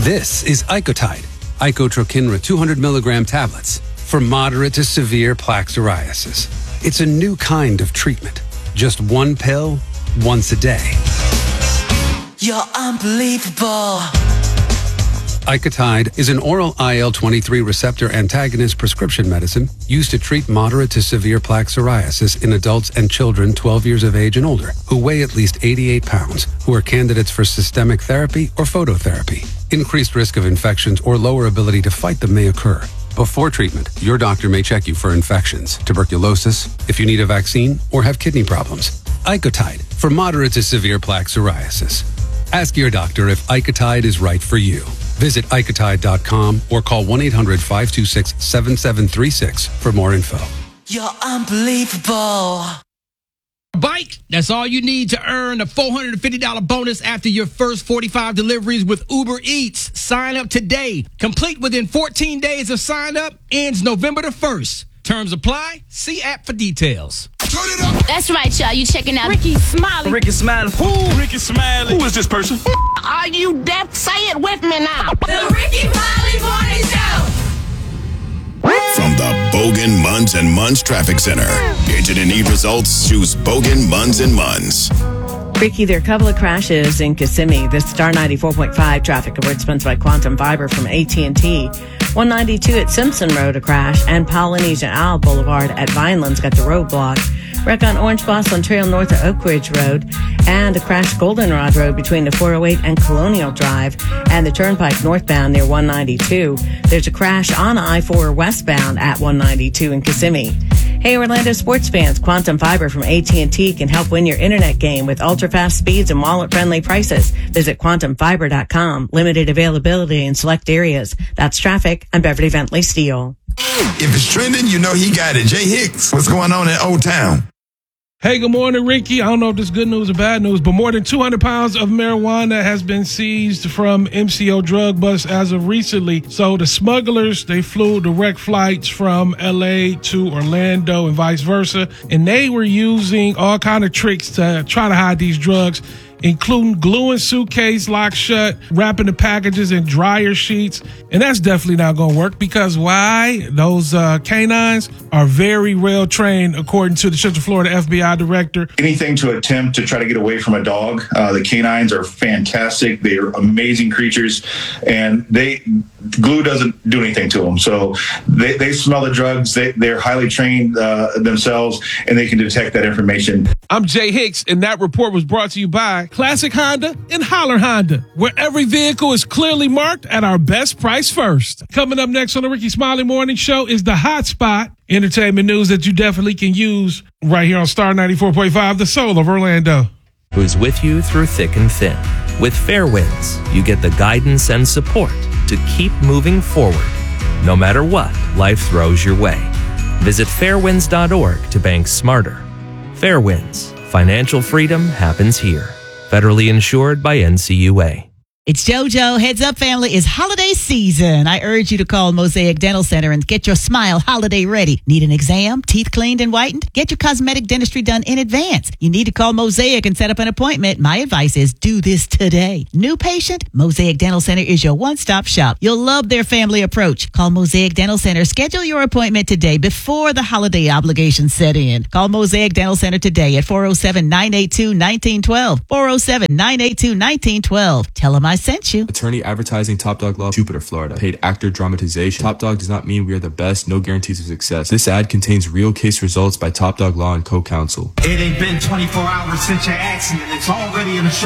This is Icotide, Icotrokinra 200 milligram tablets for moderate to severe plaque psoriasis. It's a new kind of treatment. Just one pill, once a day. You're unbelievable. Icotide is an oral IL-23 receptor antagonist prescription medicine used to treat moderate to severe plaque psoriasis in adults and children 12 years of age and older who weigh at least 88 pounds, who are candidates for systemic therapy or phototherapy. Increased risk of infections or lower ability to fight them may occur. Before treatment, your doctor may check you for infections, tuberculosis, if you need a vaccine, or have kidney problems. Icotide for moderate to severe plaque psoriasis. Ask your doctor if Icotide is right for you. Visit Icotide.com or call 1-800-526-7736 for more info. You're unbelievable. Bike, that's all you need to earn a $450 bonus after your first 45 deliveries with Uber Eats. Sign up today. Complete within 14 days of sign up. Ends November the 1st. Terms apply. See app for details. That's right, y'all. You checking out Ricky Smiley. Ricky Smiley. Who? Ricky Smiley. Who is this person? Are you deaf? Say it with me now. The Ricky Smiley Morning Show. From the Bogan Munz and Munz Traffic Center. Agent and need results, choose Bogan Munz and Munz. Ricky, there are a couple of crashes in Kissimmee. The Star 94.5 traffic alert sponsored by Quantum Fiber from AT&T. 192 at Simpson Road, a crash, and Polynesian Isle Boulevard at Vineland's got the roadblock. Wreck on Orange Blossom Trail north of Oak Ridge Road, and a crash Goldenrod Road between the 408 and Colonial Drive, and the Turnpike northbound near 192. There's a crash on I-4 westbound at 192 in Kissimmee. Hey, Orlando sports fans, Quantum Fiber from AT&T can help win your internet game with ultra-fast speeds and wallet-friendly prices. Visit quantumfiber.com. Limited availability in select areas. That's traffic. I'm Beverly Bentley Steele. If it's trending, you know he got it. Jay Hicks, what's going on in Old Town? Hey, good morning, Ricky. I don't know if this is good news or bad news, but more than 200 pounds of marijuana has been seized from MCO drug busts as of recently. So the smugglers, they flew direct flights from LA to Orlando and vice versa. And they were using all kind of tricks to try to hide these drugs, including gluing suitcase locked shut, wrapping the packages in dryer sheets. And that's definitely not going to work because why? Those canines are very well trained, according to the Central Florida FBI director. Anything to attempt to try to get away from a dog. The canines are fantastic. They're amazing creatures, and glue doesn't do anything to them. So they smell the drugs. They're highly trained themselves, and they can detect that information. I'm Jay Hicks, and that report was brought to you by Classic Honda and Holler Honda, where every vehicle is clearly marked at our best price first. Coming up next on the Ricky Smiley Morning Show is the Hot Spot, entertainment news that you definitely can use right here on Star 94.5, the soul of Orlando. Who's with you through thick and thin. With Fairwinds, you get the guidance and support to keep moving forward, no matter what life throws your way. Visit fairwinds.org to bank smarter. Fairwinds. Financial freedom happens here. Federally insured by NCUA. It's JoJo. Heads up, family. It's holiday season. I urge you to call Mosaic Dental Center and get your smile holiday ready. Need an exam, teeth cleaned and whitened? Get your cosmetic dentistry done in advance. You need to call Mosaic and set up an appointment. My advice is do this today. New patient? Mosaic Dental Center is your one-stop shop. You'll love their family approach. Call Mosaic Dental Center. Schedule your appointment today before the holiday obligations set in. Call Mosaic Dental Center today at 407-982-1912. 407-982-1912. Tell them I sent you. Attorney advertising Top Dog Law, Jupiter, Florida. Paid actor dramatization. Top Dog does not mean we are the best. No guarantees of success. This ad contains real case results by Top Dog Law and co-counsel. It ain't been 24 hours since your accident. It's already in the show.